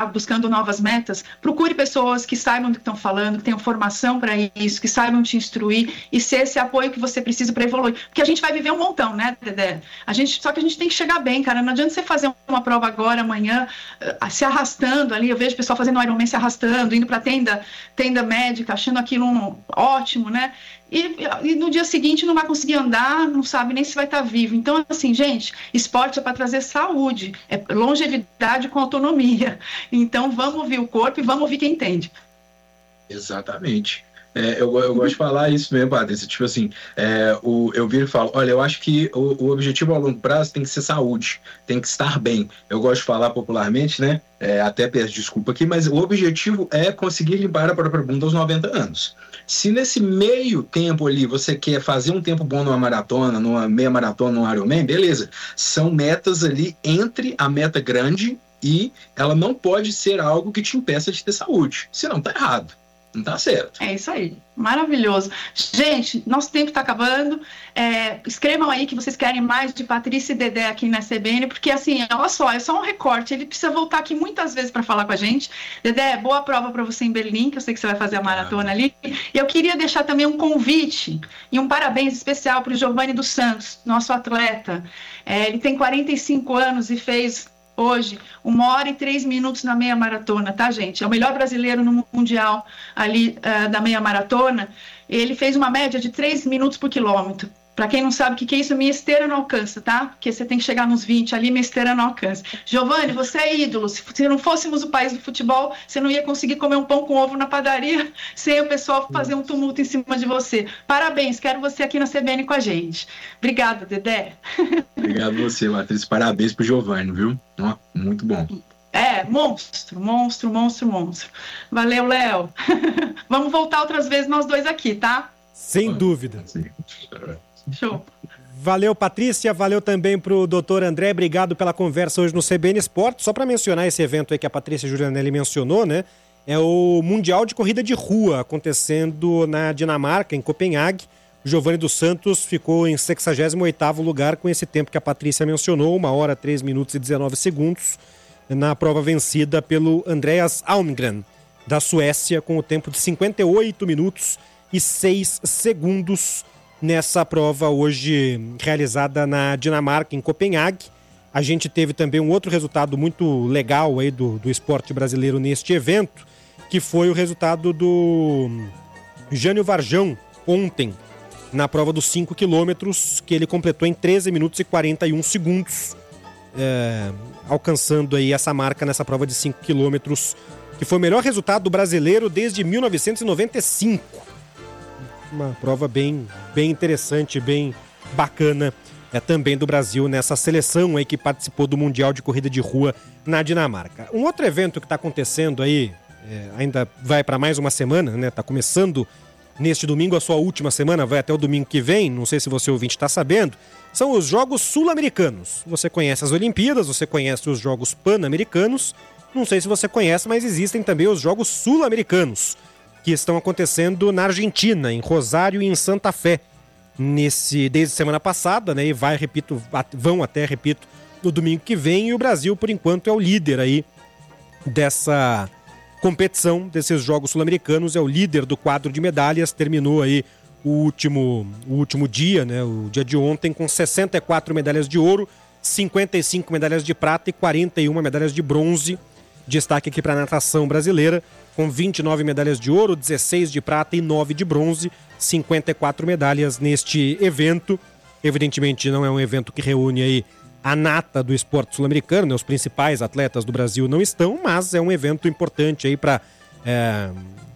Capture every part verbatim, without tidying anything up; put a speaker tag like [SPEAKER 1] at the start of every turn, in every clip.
[SPEAKER 1] buscando novas metas, procure pessoas que saibam do que estão falando, que tenham formação para isso, que saibam te instruir e ser esse apoio que você precisa para evoluir. Porque a gente vai viver um montão, né, Dedé? A gente, só que a gente tem que chegar bem, cara. Não adianta você fazer uma prova agora, amanhã, uh, se arrastando ali. Eu vejo o pessoal fazendo Ironman se arrastando, indo para tenda, tenda médica, achando aquilo um, ótimo, né? E, e no dia seguinte não vai conseguir andar, não sabe nem se vai estar vivo. Então, assim, gente, esporte é para trazer saúde, é longevidade com autonomia. Então, vamos ouvir o corpo e vamos ouvir quem entende.
[SPEAKER 2] Exatamente. É, eu, eu gosto de falar isso mesmo, Patrícia. Tipo assim, é, o, eu viro e falo, olha, eu acho que o, o objetivo a longo prazo tem que ser saúde, tem que estar bem. Eu gosto de falar popularmente, né? É, até peço desculpa aqui, mas o objetivo é conseguir limpar a própria bunda aos noventa anos. Se nesse meio tempo ali você quer fazer um tempo bom numa maratona, numa meia maratona, num Ironman, beleza. São metas ali entre a meta grande e ela não pode ser algo que te impeça de ter saúde. Senão tá errado. Não tá certo.
[SPEAKER 1] É isso aí, maravilhoso. Gente, nosso tempo está acabando. É, escrevam aí que vocês querem mais de Patrícia e Dedé aqui na C B N, porque assim, olha só, é só um recorte. Ele precisa voltar aqui muitas vezes para falar com a gente. Dedé, boa prova para você em Berlim, que eu sei que você vai fazer a maratona ali. E eu queria deixar também um convite e um parabéns especial para o Giovanni dos Santos, nosso atleta. É, ele tem quarenta e cinco anos e fez hoje, uma hora e três minutos na meia maratona, tá, gente? É o melhor brasileiro no mundial ali uh, da meia maratona. Ele fez uma média de três minutos por quilômetro. Para quem não sabe o que, que é isso, minha esteira não alcança, tá? Porque você tem que chegar nos vinte ali, minha esteira não alcança. Giovanni, você é ídolo. Se, se não fôssemos o país do futebol, você não ia conseguir comer um pão com ovo na padaria sem o pessoal fazer um tumulto em cima de você. Parabéns, quero você aqui na C B N com a gente. Obrigada, Dedé.
[SPEAKER 2] Obrigado a você, Matriz. Parabéns pro Giovanni, viu? Ó, muito bom.
[SPEAKER 1] É, monstro, monstro, monstro, monstro. Valeu, Léo. Vamos voltar outras vezes nós dois aqui, tá?
[SPEAKER 3] Sem dúvida.
[SPEAKER 2] Sim.
[SPEAKER 1] Show.
[SPEAKER 3] Valeu, Patrícia, valeu também pro doutor André, obrigado pela conversa hoje no C B N Esporte. Só para mencionar esse evento aí que a Patrícia Julianelli mencionou, né? É o Mundial de Corrida de Rua, acontecendo na Dinamarca, em Copenhague. O Giovanni dos Santos ficou em sexagésimo oitavo lugar com esse tempo que a Patrícia mencionou, uma hora, três minutos e dezenove segundos, na prova vencida pelo Andreas Almgren, da Suécia, com o tempo de cinquenta e oito minutos e seis segundos. Nessa prova hoje realizada na Dinamarca, em Copenhague. A gente teve também um outro resultado muito legal aí do, do esporte brasileiro neste evento, que foi o resultado do Jânio Varjão ontem, na prova dos cinco quilômetros, que ele completou em treze minutos e quarenta e um segundos, é, alcançando aí essa marca nessa prova de cinco quilômetros, que foi o melhor resultado do brasileiro desde mil novecentos e noventa e cinco. Uma prova bem, bem interessante, bem bacana, é, também do Brasil nessa seleção aí que participou do Mundial de Corrida de Rua na Dinamarca. Um outro evento que está acontecendo aí, é, ainda vai para mais uma semana, né? Está começando neste domingo a sua última semana, vai até o domingo que vem, não sei se você ouvinte está sabendo, são os Jogos Sul-Americanos. Você conhece as Olimpíadas, você conhece os Jogos Pan-Americanos, não sei se você conhece, mas existem também os Jogos Sul-Americanos, que estão acontecendo na Argentina, em Rosário e em Santa Fé, nesse, desde semana passada, né? E vai, repito, vão até, repito, no domingo que vem. E o Brasil, por enquanto, é o líder aí dessa competição, desses Jogos Sul-Americanos, é o líder do quadro de medalhas. Terminou aí o último, o último dia, né? O dia de ontem, com sessenta e quatro medalhas de ouro, cinquenta e cinco medalhas de prata e quarenta e uma medalhas de bronze. Destaque aqui para a natação brasileira, com vinte e nove medalhas de ouro, dezesseis de prata e nove de bronze, cinquenta e quatro medalhas neste evento. Evidentemente não é um evento que reúne aí a nata do esporte sul-americano, né? Os principais atletas do Brasil não estão, mas é um evento importante aí para é,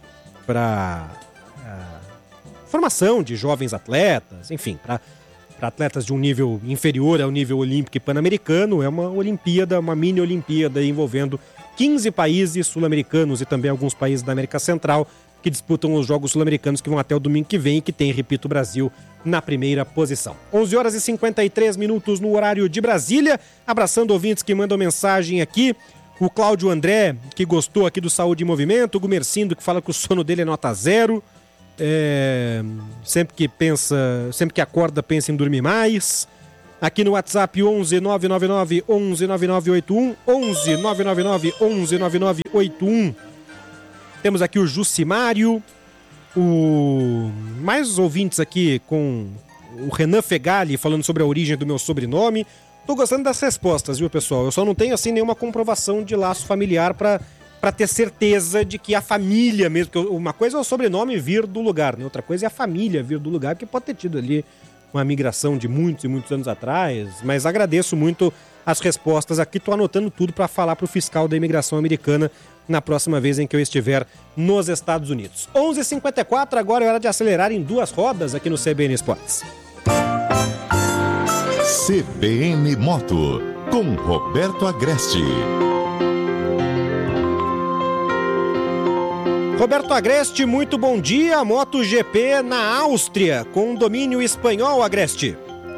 [SPEAKER 3] para é, formação de jovens atletas, enfim, para para atletas de um nível inferior ao nível olímpico e pan-americano. É uma Olimpíada, uma mini-Olimpíada envolvendo quinze países sul-americanos e também alguns países da América Central que disputam os Jogos Sul-Americanos, que vão até o domingo que vem e que tem, repito, o Brasil na primeira posição. onze horas e cinquenta e três minutos no horário de Brasília. Abraçando ouvintes que mandam mensagem aqui. O Cláudio André, que gostou aqui do Saúde em Movimento. O Gumercindo, que fala que o sono dele é nota zero. É... Sempre que pensa, sempre que acorda, pensa em dormir mais. aqui no WhatsApp onze nove nove nove onze nove nove oito um, onze nove nove nove onze nove nove oito um. Temos aqui o Jucimário, o... mais ouvintes aqui com o Renan Fegali falando sobre a origem do meu sobrenome. Tô gostando das respostas, viu, pessoal? Eu só não tenho, assim, nenhuma comprovação de laço familiar para para ter certeza de que a família mesmo, porque uma coisa é o sobrenome vir do lugar, né? Outra coisa é a família vir do lugar, porque pode ter tido ali uma migração de muitos e muitos anos atrás, mas agradeço muito as respostas aqui, tô anotando tudo para falar pro fiscal da imigração americana na próxima vez em que eu estiver nos Estados Unidos. onze e cinquenta e quatro, agora é hora de acelerar em duas rodas aqui no C B N Esportes.
[SPEAKER 4] C B N Moto, com Roberto Agreste.
[SPEAKER 3] Roberto Agreste, muito bom dia. MotoGP na Áustria, com domínio espanhol, Agreste.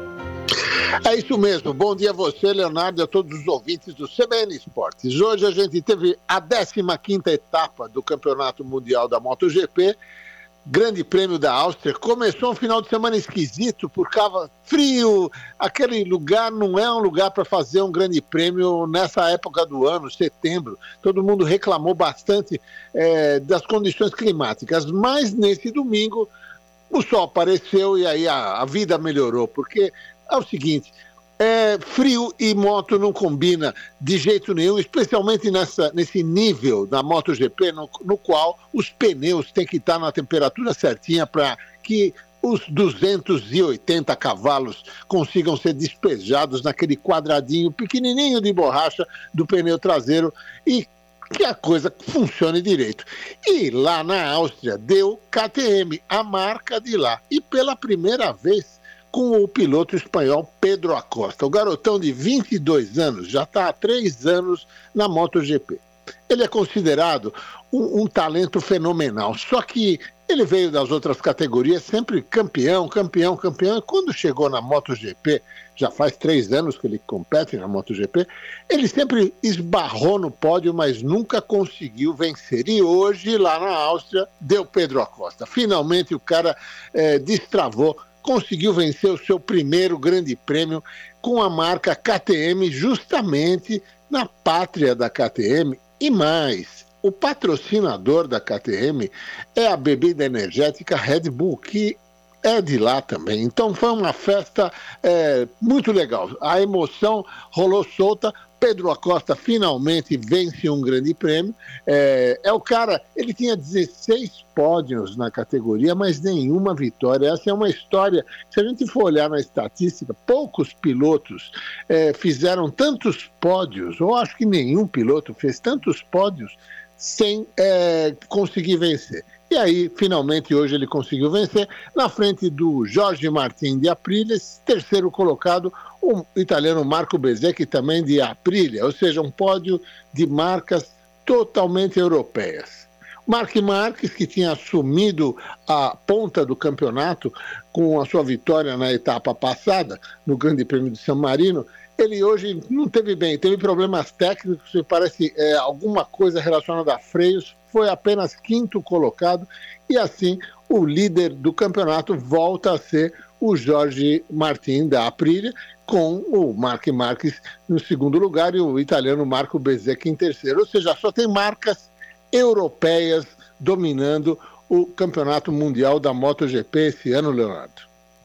[SPEAKER 5] É isso mesmo. Bom dia a você, Leonardo, e a todos os ouvintes do C B N Esportes. Hoje a gente teve a décima quinta etapa do Campeonato Mundial da MotoGP. Grande Prêmio da Áustria. Começou um final de semana esquisito, por causa frio. Aquele lugar não é um lugar para fazer um grande prêmio nessa época do ano, setembro. Todo mundo reclamou bastante é, das condições climáticas. Mas nesse domingo o sol apareceu e aí a, a vida melhorou. Porque é o seguinte... É, frio e moto não combina de jeito nenhum, especialmente nessa, nesse nível da MotoGP, no, no qual os pneus têm que estar na temperatura certinha para que os duzentos e oitenta cavalos consigam ser despejados naquele quadradinho pequenininho de borracha do pneu traseiro e que a coisa funcione direito. E lá na Áustria deu K T M, a marca de lá, e pela primeira vez com o piloto espanhol Pedro Acosta. O garotão de vinte e dois anos já está há três anos na MotoGP. Ele é considerado um, um talento fenomenal, só que ele veio das outras categorias sempre campeão, campeão, campeão, e quando chegou na MotoGP, já faz três anos que ele compete na MotoGP, ele sempre esbarrou no pódio, mas nunca conseguiu vencer. E hoje, lá na Áustria, deu Pedro Acosta. Finalmente o cara é, destravou, conseguiu vencer o seu primeiro grande prêmio com a marca K T M, justamente na pátria da K T M. E mais, o patrocinador da K T M é a bebida energética Red Bull, que é de lá também. Então foi uma festa é, muito legal. A emoção rolou solta. Pedro Acosta finalmente vence um grande prêmio. É, é o cara, ele tinha dezesseis pódios na categoria, mas nenhuma vitória. Essa é uma história, se a gente for olhar na estatística, poucos pilotos é, fizeram tantos pódios, ou acho que nenhum piloto fez tantos pódios sem é, conseguir vencer. E aí, finalmente, hoje ele conseguiu vencer, na frente do Jorge Martin de Aprilia, terceiro colocado, o italiano Marco Bezzecchi, também de Aprilia, ou seja, um pódio de marcas totalmente europeias. Marc Marques, que tinha assumido a ponta do campeonato com a sua vitória na etapa passada, no Grande Prêmio de San Marino, ele hoje não teve bem, teve problemas técnicos, parece é, alguma coisa relacionada a freios, foi apenas quinto colocado e assim o líder do campeonato volta a ser o Jorge Martin da Aprilia, com o Marc Marques no segundo lugar e o italiano Marco Bezzecchi em terceiro. Ou seja, só tem marcas europeias dominando o campeonato mundial da MotoGP esse ano, Leonardo.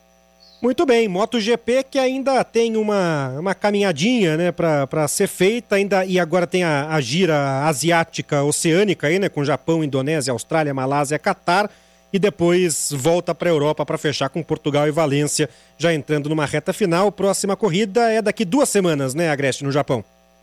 [SPEAKER 3] Muito bem, MotoGP que ainda tem uma, uma caminhadinha, né, para ser feita, ainda, e agora tem a, a gira asiática oceânica aí, né, com Japão, Indonésia, Austrália, Malásia, Catar, e depois volta para a Europa para fechar com Portugal e Valência, já entrando numa reta final. Próxima corrida é daqui duas semanas, né, Agreste, no Japão?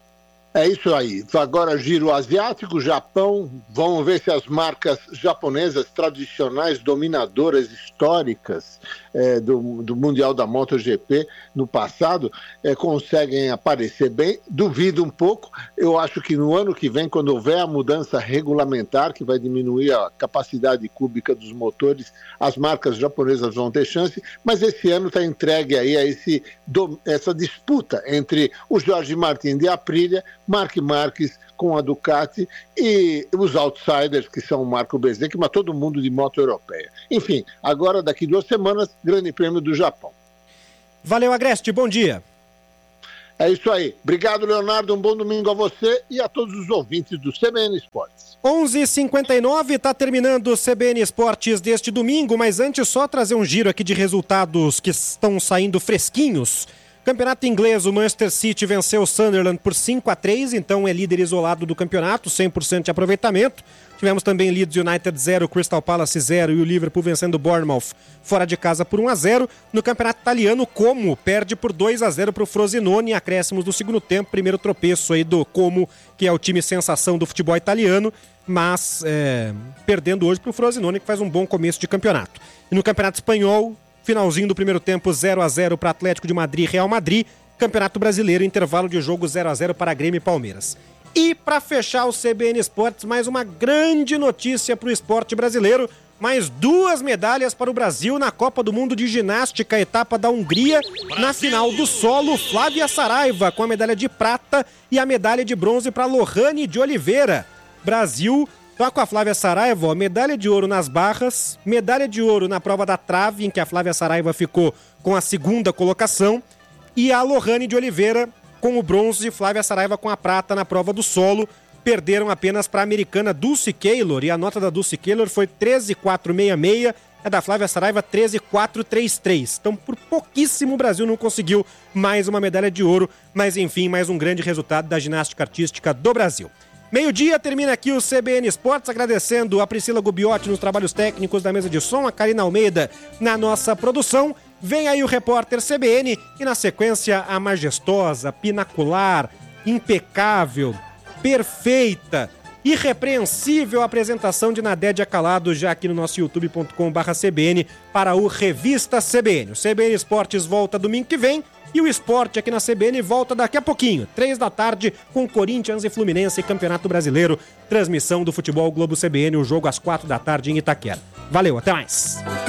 [SPEAKER 5] É isso aí. Agora giro asiático, Japão. Vamos ver se as marcas japonesas tradicionais, dominadoras, históricas é, do, do Mundial da MotoGP no passado é, conseguem aparecer bem. Duvido um pouco. Eu acho que no ano que vem, quando houver a mudança regulamentar, que vai diminuir a capacidade cúbica dos motores, as marcas japonesas vão ter chance. Mas esse ano está entregue aí a esse, essa disputa entre o Jorge Martin de Aprilia, Marc Marques com a Ducati e os outsiders, que são o Marco Bezzecchi, mas todo mundo de moto europeia. Enfim, agora daqui duas semanas, Grande Prêmio do Japão.
[SPEAKER 3] Valeu, Agreste, bom dia.
[SPEAKER 5] É isso aí. Obrigado, Leonardo. Um bom domingo a você e a todos os ouvintes do C B N Esportes.
[SPEAKER 3] onze e cinquenta e nove, está terminando o C B N Esportes deste domingo, mas antes só trazer um giro aqui de resultados que estão saindo fresquinhos. Campeonato inglês, o Manchester City venceu o Sunderland por cinco a três, então é líder isolado do campeonato, cem por cento de aproveitamento. Tivemos também Leeds United zero, Crystal Palace zero e o Liverpool vencendo o Bournemouth fora de casa por um a zero. No campeonato italiano, Como perde por dois a zero para o Frosinone, acréscimos do segundo tempo, primeiro tropeço aí do Como, que é o time sensação do futebol italiano, mas é, perdendo hoje para o Frosinone, que faz um bom começo de campeonato. E no campeonato espanhol, finalzinho do primeiro tempo, zero a zero para Atlético de Madrid e Real Madrid. Campeonato Brasileiro, intervalo de jogo zero a zero para Grêmio e Palmeiras. E para fechar o C B N Esportes, mais uma grande notícia para o esporte brasileiro. Mais duas medalhas para o Brasil na Copa do Mundo de Ginástica, etapa da Hungria. Brasil. Na final do solo, Flávia Saraiva com a medalha de prata e a medalha de bronze para Lohane de Oliveira. Brasil tá com a Flávia Saraiva, ó, medalha de ouro nas barras, medalha de ouro na prova da trave, em que a Flávia Saraiva ficou com a segunda colocação, e a Lohane de Oliveira com o bronze e Flávia Saraiva com a prata na prova do solo. Perderam apenas para a americana Dulce Keylor, e a nota da Dulce Keylor foi treze quatro sessenta e seis, a da Flávia Saraiva treze quatro trinta e três. Então, por pouquíssimo, o Brasil não conseguiu mais uma medalha de ouro, mas enfim, mais um grande resultado da ginástica artística do Brasil. Meio-dia, termina aqui o C B N Esportes, agradecendo a Priscila Gubiotti nos trabalhos técnicos da mesa de som, a Karina Almeida na nossa produção. Vem aí o repórter C B N e, na sequência, a majestosa, pinacular, impecável, perfeita, irrepreensível apresentação de Nadédia Calado, já aqui no nosso youtube ponto com barra C B N para o Revista C B N. O C B N Esportes volta domingo que vem e o esporte aqui na C B N volta daqui a pouquinho, três da tarde, com Corinthians e Fluminense, Campeonato Brasileiro, transmissão do Futebol Globo C B N, o jogo às quatro da tarde em Itaquera. Valeu, até mais!